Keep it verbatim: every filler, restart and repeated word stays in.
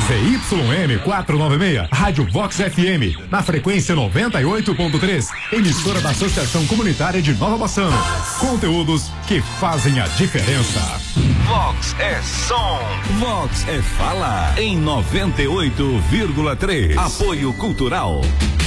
Z Y M quatrocentos e noventa e seis, Rádio Vox F M, na frequência noventa e oito ponto três, emissora da Associação Comunitária de Nova Bassano. Conteúdos que fazem a diferença. Vox é som. Vox é fala em noventa e oito vírgula três. Apoio Cultural